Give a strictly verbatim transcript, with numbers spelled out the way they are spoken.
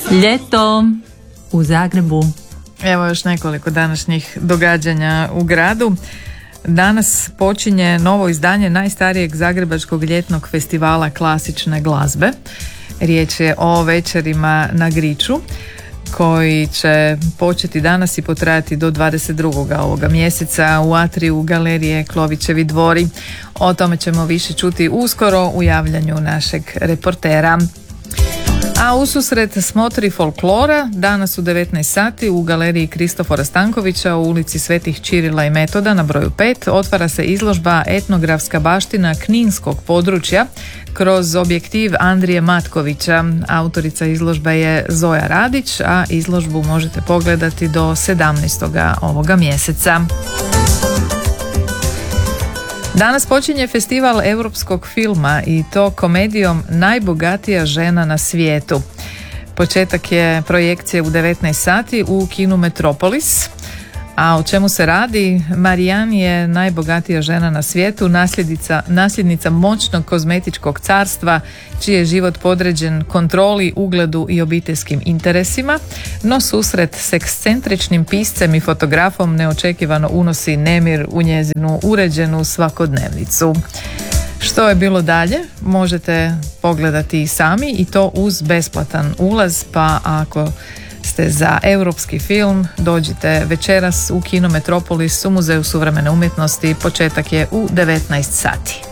Ljeto u Zagrebu. Evo još nekoliko današnjih događanja u gradu. Danas počinje novo izdanje najstarijeg zagrebačkog ljetnog festivala klasične glazbe. Riječ je o večerima na Griču koji će početi danas i potrajati do dvadeset drugog ovoga mjeseca u atriju galerije Klovićevi dvori. O tome ćemo više čuti uskoro u javljanju našeg reportera. A ususret smotri folklora danas u devetnaest sati u galeriji Kristofora Stankovića u ulici Svetih Čirila i Metoda na broju pet otvara se izložba Etnografska baština kninskog područja kroz objektiv Andrije Matkovića. Autorica izložbe je Zoja Radić, a izložbu možete pogledati do sedamnaestog ovoga mjeseca. Danas počinje festival europskog filma i to komedijom Najbogatija žena na svijetu. Početak je projekcije u devetnaest sati u kinu Metropolis. A o čemu se radi? Marianne je najbogatija žena na svijetu, nasljednica, nasljednica moćnog kozmetičkog carstva, čiji je život podređen kontroli, ugledu i obiteljskim interesima, no susret s ekscentričnim piscem i fotografom neočekivano unosi nemir u njezinu uređenu svakodnevnicu. Što je bilo dalje? Možete pogledati i sami i to uz besplatan ulaz, pa ako ste za europski film, dođite večeras u kino Metropolis u Muzeju suvremene umjetnosti. Početak je u devetnaest sati.